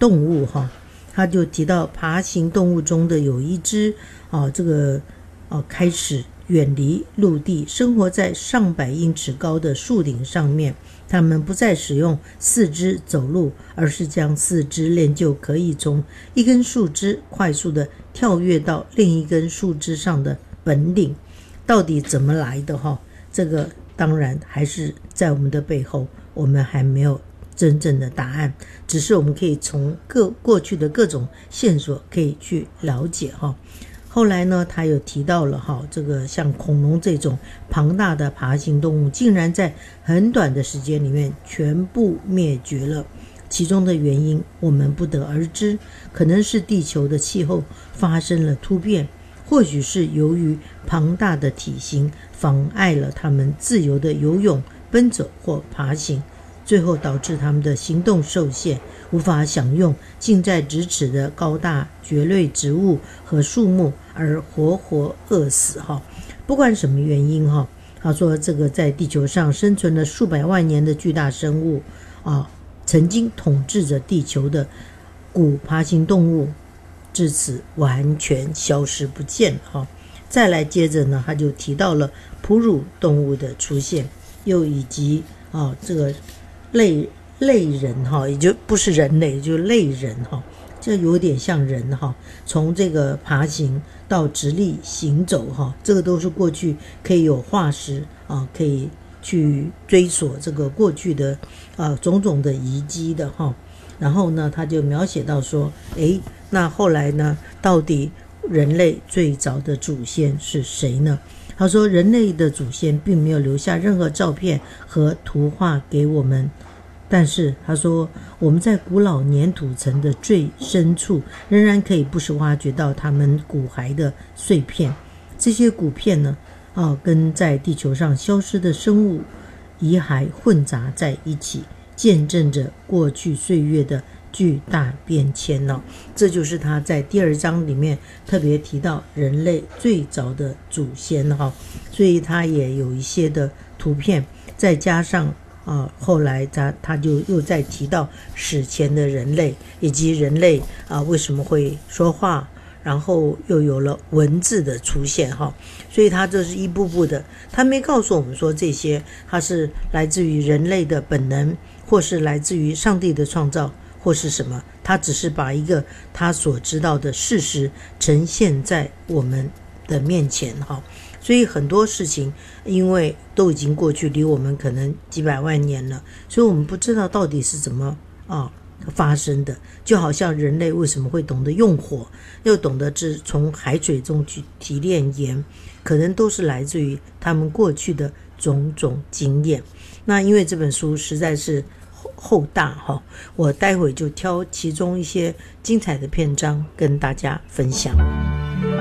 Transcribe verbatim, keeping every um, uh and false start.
动物哈，他就提到爬行动物中的有一只啊，这个啊开始远离陆地，生活在上百英尺高的树顶上面。他们不再使用四肢走路，而是将四肢练就可以从一根树枝快速的跳跃到另一根树枝上的本领。到底怎么来的哈？这个当然还是在我们的背后，我们还没有真正的答案，只是我们可以从各过去的各种线索可以去了解哈。后来呢，他又提到了哈，这个像恐龙这种庞大的爬行动物，竟然在很短的时间里面全部灭绝了。其中的原因我们不得而知，可能是地球的气候发生了突变，或许是由于庞大的体型妨碍了它们自由的游泳、奔走或爬行，最后导致它们的行动受限，无法享用近在咫尺的高大蕨类植物和树木，而活活饿死哈。不管什么原因哈，他说这个在地球上生存了数百万年的巨大生物啊，曾经统治着地球的古爬行动物，至此完全消失不见哈。再来接着呢，他就提到了哺乳动物的出现，又以及啊这个类类人哈，也就不是人类，就类人哈，这有点像人哈。从这个爬行到直立行走哈，这个都是过去可以有化石啊，可以去追索这个过去的啊种种的遗迹的哈。然后呢，他就描写到说，诶，那后来呢，到底人类最早的祖先是谁呢？他说，人类的祖先并没有留下任何照片和图画给我们，但是他说，我们在古老粘土层的最深处，仍然可以不时挖掘到他们骨骸的碎片。这些骨片呢，啊，跟在地球上消失的生物遗骸混杂在一起，见证着过去岁月的巨大变迁呢、哦，这就是他在第二章里面特别提到人类最早的祖先哈、哦，所以他也有一些的图片，再加上啊，后来他他就又再提到史前的人类，以及人类啊为什么会说话，然后又有了文字的出现哈，所以他这是一步步的，他没告诉我们说这些它是来自于人类的本能，或是来自于上帝的创造，或是什么，他只是把一个他所知道的事实呈现在我们的面前哈。所以很多事情因为都已经过去，离我们可能几百万年了，所以我们不知道到底是怎么啊发生的。就好像人类为什么会懂得用火，又懂得是从海水中去提炼盐，可能都是来自于他们过去的种种经验。那因为这本书实在是厚大哈，我待会就挑其中一些精彩的篇章跟大家分享。